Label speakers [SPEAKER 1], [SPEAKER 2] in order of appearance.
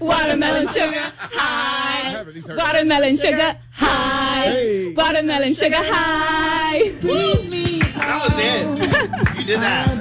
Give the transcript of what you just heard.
[SPEAKER 1] Watermelon sugar high. Watermelon sugar high.
[SPEAKER 2] Hey.
[SPEAKER 1] Watermelon sugar high.
[SPEAKER 3] That was it. You did that.